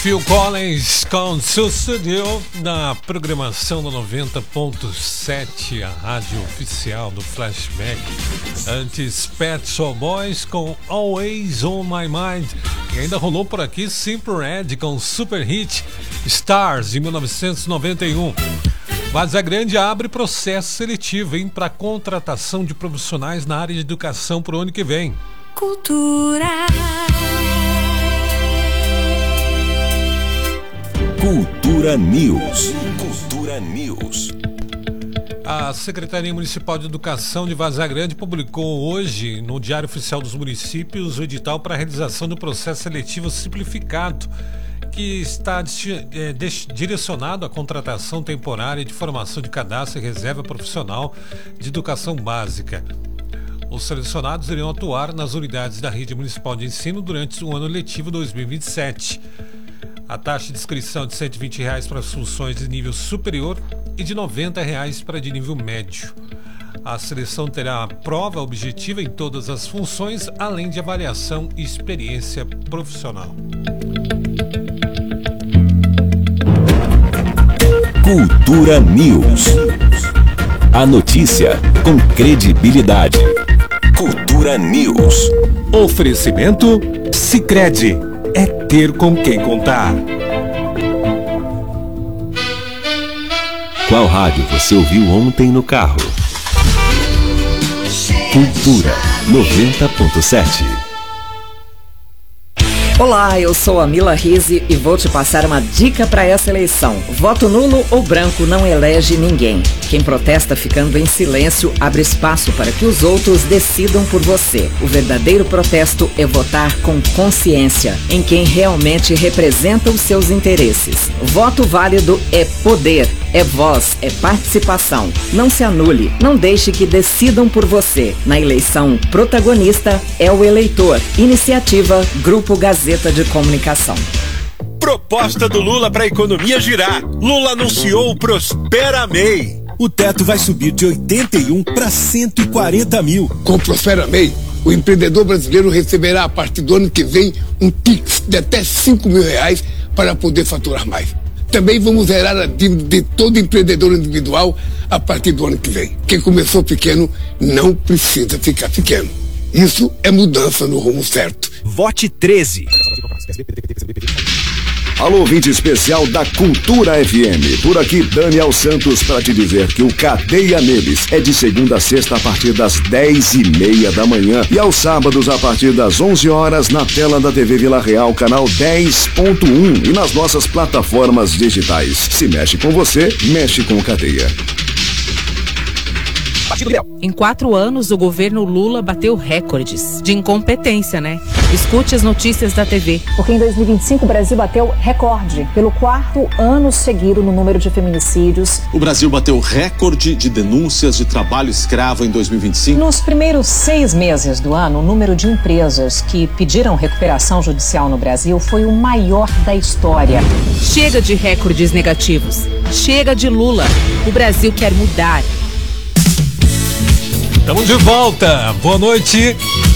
Phil Collins com seu studio na programação da 90.7, a rádio oficial do Flashback. Antes, Pet Shop Boys com Always On My Mind. E ainda rolou por aqui Simple Red com super hit Stars de 1991. Vazagrande abre processo seletivo para contratação de profissionais na área de educação para o ano que vem. Cultura News. Cultura News. A Secretaria Municipal de Educação de Vazagrande publicou hoje no Diário Oficial dos Municípios o edital para a realização do processo seletivo simplificado, que está direcionado à contratação temporária de formação de cadastro e reserva profissional de educação básica. Os selecionados irão atuar nas unidades da rede municipal de ensino durante o ano letivo 2027. A taxa de inscrição é de R$ 120 para as funções de nível superior e de R$ 90 para de nível médio. A seleção terá a prova objetiva em todas as funções, além de avaliação e experiência profissional. Cultura News. A notícia com credibilidade. Cultura News. Oferecimento Sicredi. É ter com quem contar. Qual rádio você ouviu ontem no carro? Cultura 90.7. Olá, eu sou a Mila Rizzi e vou te passar uma dica para essa eleição. Voto nulo ou branco não elege ninguém. Quem protesta ficando em silêncio abre espaço para que os outros decidam por você. O verdadeiro protesto é votar com consciência em quem realmente representa os seus interesses. Voto válido é poder, é voz, é participação. Não se anule, não deixe que decidam por você. Na eleição, protagonista é o eleitor. Iniciativa Grupo Gazeta de Comunicação. Proposta do Lula para a economia girar. Lula anunciou o Prospera MEI. O teto vai subir de 81 para 140 mil. Com o Prospera MEI, o empreendedor brasileiro receberá a partir do ano que vem um Pix de até R$5 mil para poder faturar mais. Também vamos zerar a dívida de todo empreendedor individual a partir do ano que vem. Quem começou pequeno não precisa ficar pequeno. Isso é mudança no rumo certo. Vote 13. Alô, ouvinte especial da Cultura FM. Por aqui, Daniel Santos, para te dizer que o Cadeia Neles é de segunda a sexta a partir das 10h30 da manhã e aos sábados a partir das 11 horas na tela da TV Vila Real, canal 10.1 e nas nossas plataformas digitais. Se mexe com você, mexe com o Cadeia. Em 4 anos, o governo Lula bateu recordes de incompetência, né? Escute as notícias da TV. Porque em 2025 o Brasil bateu recorde pelo 4º ano seguido no número de feminicídios. O Brasil bateu recorde de denúncias de trabalho escravo em 2025. Nos primeiros 6 meses do ano, o número de empresas que pediram recuperação judicial no Brasil foi o maior da história. Chega de recordes negativos. Chega de Lula. O Brasil quer mudar. Estamos de volta. Boa noite.